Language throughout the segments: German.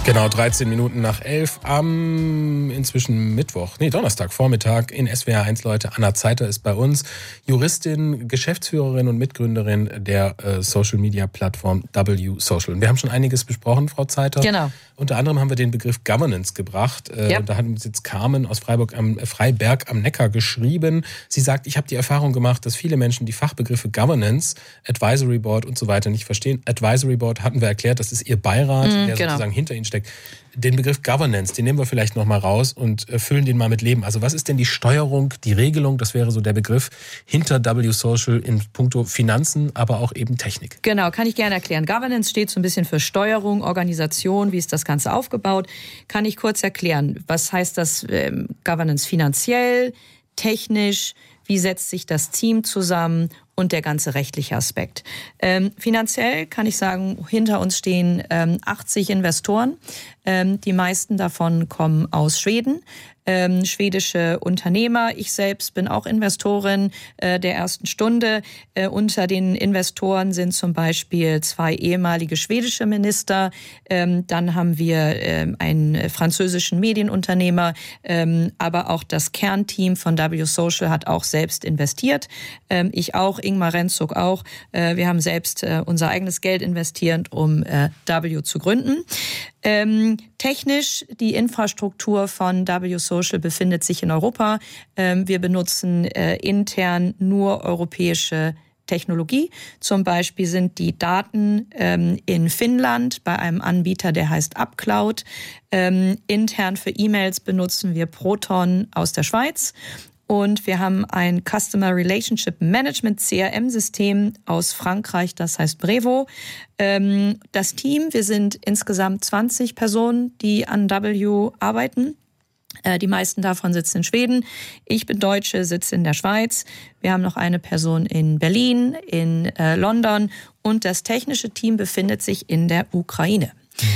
Genau, 13 Minuten nach 11 am inzwischen Donnerstag Vormittag in SWR 1, Leute. Anna Zeiter ist bei uns, Juristin, Geschäftsführerin und Mitgründerin der Social-Media-Plattform W Social. Und wir haben schon einiges besprochen, Frau Zeiter. Genau. Unter anderem haben wir den Begriff Governance gebracht. Ja. Da hat uns jetzt Carmen aus Freiberg am Neckar geschrieben. Sie sagt, ich habe die Erfahrung gemacht, dass viele Menschen die Fachbegriffe Governance, Advisory Board und so weiter nicht verstehen. Advisory Board hatten wir erklärt, das ist ihr Beirat, der sozusagen hinter Ihnen steckt. Den Begriff Governance, den nehmen wir vielleicht nochmal raus und füllen den mal mit Leben. Also was ist denn die Steuerung, die Regelung, das wäre so der Begriff hinter W Social in puncto Finanzen, aber auch eben Technik? Genau, kann ich gerne erklären. Governance steht so ein bisschen für Steuerung, Organisation, wie ist das Ganze aufgebaut. Kann ich kurz erklären, was heißt das Governance finanziell, technisch, wie setzt sich das Team zusammen und der ganze rechtliche Aspekt. Finanziell kann ich sagen, hinter uns stehen 80 Investoren. Die meisten davon kommen aus Schweden. Schwedische Unternehmer. Ich selbst bin auch Investorin der ersten Stunde. Unter den Investoren sind zum Beispiel 2 ehemalige schwedische Minister. Dann haben wir einen französischen Medienunternehmer. Aber auch das Kernteam von W Social hat auch selbst investiert. Ich auch, Ingmar Rentzog auch. Wir haben selbst unser eigenes Geld investiert, um W zu gründen. Technisch, die Infrastruktur von W Social befindet sich in Europa. Wir benutzen intern nur europäische Technologie. Zum Beispiel sind die Daten in Finnland bei einem Anbieter, der heißt UpCloud. Intern für E-Mails benutzen wir Proton aus der Schweiz. Und wir haben ein Customer Relationship Management CRM-System aus Frankreich, das heißt Brevo. Das Team, wir sind insgesamt 20 Personen, die an W arbeiten. Die meisten davon sitzen in Schweden. Ich bin Deutsche, sitze in der Schweiz. Wir haben noch eine Person in Berlin, in London und das technische Team befindet sich in der Ukraine.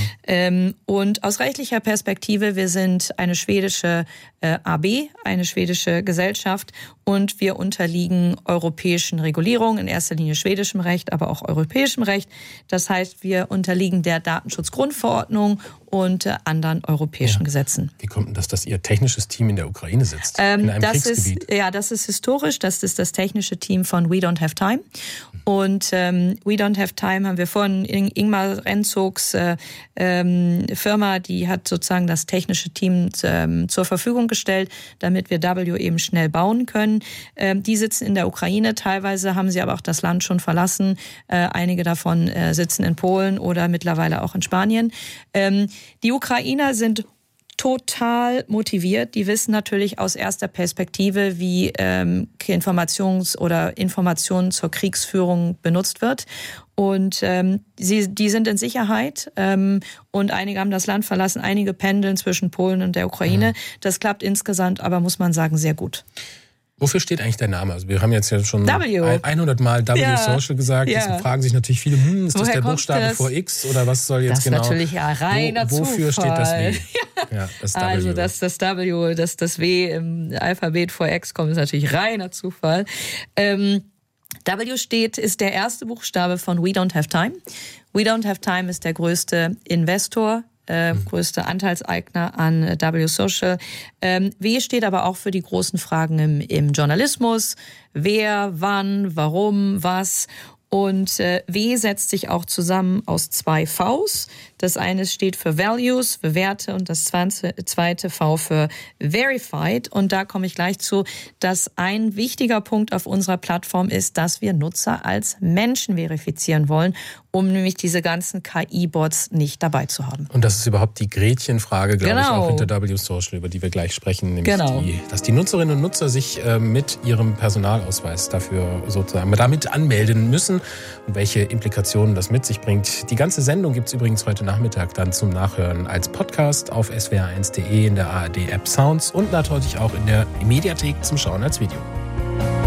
Und aus rechtlicher Perspektive, wir sind eine schwedische AB, eine schwedische Gesellschaft und wir unterliegen europäischen Regulierungen, in erster Linie schwedischem Recht, aber auch europäischem Recht. Das heißt, wir unterliegen der Datenschutzgrundverordnung und anderen europäischen Gesetzen. Wie kommt denn das, dass Ihr technisches Team in der Ukraine sitzt? In einem Kriegsgebiet? Das ist historisch. Das ist das technische Team von We Don't Have Time. Und We Don't Have Time haben wir vorhin Ingmar Rentzogs Firma, die hat sozusagen das technische Team zur Verfügung gestellt, damit wir W eben schnell bauen können. Die sitzen in der Ukraine, teilweise haben sie aber auch das Land schon verlassen. Einige davon sitzen in Polen oder mittlerweile auch in Spanien. Die Ukrainer sind total motiviert. Die wissen natürlich aus erster Perspektive, wie Informationen zur Kriegsführung benutzt wird. Und die sind in Sicherheit und einige haben das Land verlassen, einige pendeln zwischen Polen und der Ukraine. Das klappt insgesamt, aber muss man sagen, sehr gut. Wofür steht eigentlich der Name? Also wir haben jetzt ja schon 100 Mal W Social gesagt. Jetzt fragen sich natürlich viele, ist das der Buchstabe vor X oder was soll jetzt genau? Das ist natürlich reiner Wofür Zufall. Steht das W? Ja, das W. Also das W, das W im Alphabet vor X kommt, ist natürlich reiner Zufall. W ist der erste Buchstabe von We Don't Have Time. We Don't Have Time ist der größte Investor, größte Anteilseigner an W Social. W steht aber auch für die großen Fragen im Journalismus. Wer, wann, warum, was. Und W setzt sich auch zusammen aus 2 Vs. Das eine steht für Values, für Werte und das zweite V für Verified. Und da komme ich gleich zu, dass ein wichtiger Punkt auf unserer Plattform ist, dass wir Nutzer als Menschen verifizieren wollen, um nämlich diese ganzen KI-Bots nicht dabei zu haben. Und das ist überhaupt die Gretchenfrage, glaube ich, auch hinter W Social, über die wir gleich sprechen. Nämlich dass die Nutzerinnen und Nutzer sich mit ihrem Personalausweis dafür sozusagen damit anmelden müssen und welche Implikationen das mit sich bringt. Die ganze Sendung gibt es übrigens heute Nachmittag dann zum Nachhören als Podcast auf swr1.de, in der ARD-App Sounds und natürlich auch in der Mediathek zum Schauen als Video.